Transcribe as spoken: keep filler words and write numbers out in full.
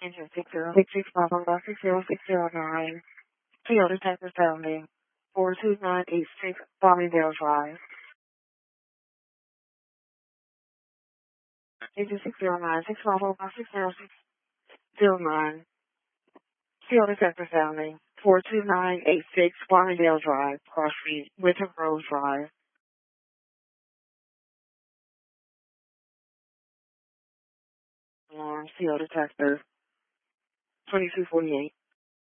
Engine six zero six six five one five six zero six zero nine. Toyota Texas sounding four two nine eight six Farmingdale Drive. Engine six zero nine six five one five six zero six zero nine. Toyota Texas sounding four two nine eight six Farmingdale Drive, Cross Street, Winter Grove Drive. Alarm, Toyota Texas twenty two forty eight.